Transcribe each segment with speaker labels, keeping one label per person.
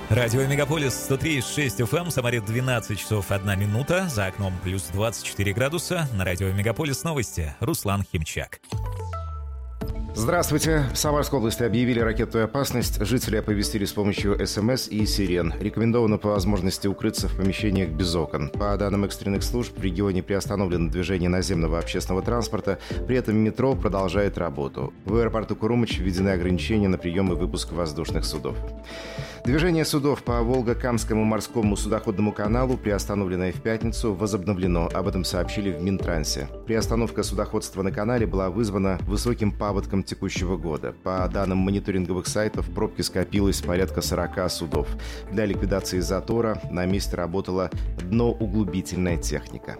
Speaker 1: Радио Мегаполис 103,6 FM, в Самаре 12 часов 1 минута, за окном плюс 24 градуса. На радио Мегаполис новости. Руслан Химчак.
Speaker 2: Здравствуйте. В Самарской области объявили ракетную опасность. Жители оповестили с помощью СМС и сирен. Рекомендовано по возможности укрыться в помещениях без окон. По данным экстренных служб, в регионе приостановлено движение наземного общественного транспорта. При этом метро продолжает работу. В аэропорту Курумыч введены ограничения на прием и выпуск воздушных судов. Движение судов по Волго-Камскому морскому судоходному каналу, приостановленное в пятницу, возобновлено. Об этом сообщили в Минтрансе. Приостановка судоходства на канале была вызвана высоким паводком текущего года. По данным мониторинговых сайтов, в пробке скопилось порядка 40 судов. Для ликвидации затора на месте работала дноуглубительная техника.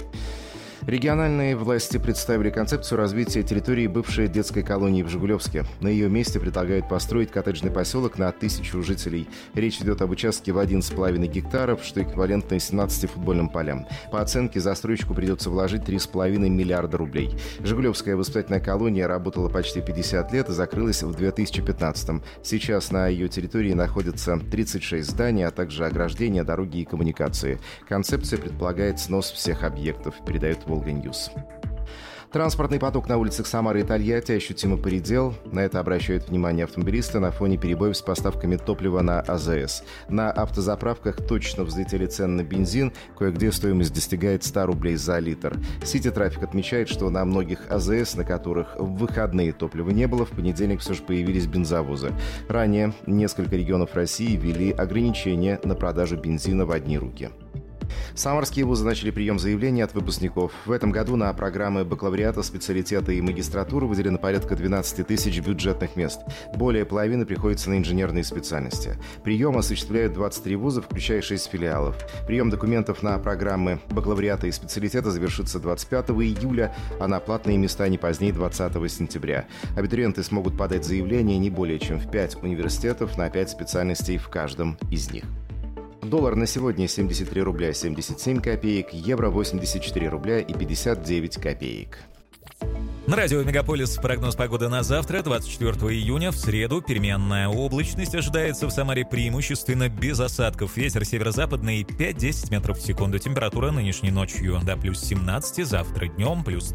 Speaker 2: Региональные власти представили концепцию развития территории бывшей детской колонии в Жигулевске. На ее месте предлагают построить коттеджный поселок на 1000 жителей. Речь идет об участке в 1,5 гектаров, что эквивалентно 17 футбольным полям. По оценке, застройщику придется вложить 3,5 миллиарда рублей. Жигулевская воспитательная колония работала почти 50 лет и закрылась в 2015-м. Сейчас на ее территории находятся 36 зданий, а также ограждения, дороги и коммуникации. Концепция предполагает снос всех объектов, передает Волга-Ньюс. Транспортный поток на улицах Самары и Тольятти ощутимо поредел. На это обращают внимание автомобилисты на фоне перебоев с поставками топлива на АЗС. На автозаправках точно взлетели цены на бензин. Кое-где стоимость достигает 100 рублей за литр. Сити Трафик отмечает, что на многих АЗС, на которых в выходные топлива не было, в понедельник все же появились бензовозы. Ранее несколько регионов России ввели ограничения на продажу бензина в одни руки. Самарские вузы начали прием заявлений от выпускников. В этом году на программы бакалавриата, специалитета и магистратуры выделено порядка 12 тысяч бюджетных мест. Более половины приходится на инженерные специальности. Прием осуществляют 23 вуза, включая 6 филиалов. Прием документов на программы бакалавриата и специалитета завершится 25 июля, а на платные места не позднее 20 сентября. Абитуриенты смогут подать заявление не более чем в 5 университетов на 5 специальностей в каждом из них. Доллар на сегодня 73 рубля 77 копеек, евро 84 рубля и 59 копеек.
Speaker 1: На радио Мегаполис прогноз погоды на завтра, 24 июня, в среду. Переменная облачность ожидается в Самаре преимущественно без осадков. Ветер северо-западный 5-10 метров в секунду. Температура нынешней ночью до плюс 17, завтра днем плюс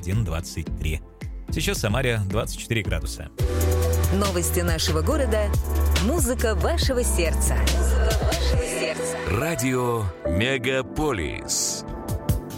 Speaker 1: 21-23. Сейчас в Самаре 24 градуса.
Speaker 3: Новости нашего города. Музыка вашего сердца.
Speaker 4: Радио Мегаполис.